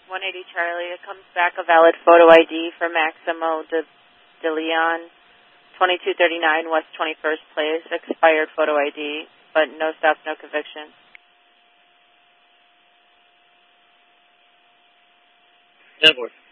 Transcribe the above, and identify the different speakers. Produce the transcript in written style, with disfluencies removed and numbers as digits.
Speaker 1: 180 Charlie. It comes back a valid photo ID for Maximo de Leon, 2239 West 21st Place, expired photo ID, but no stop, no conviction.
Speaker 2: Network.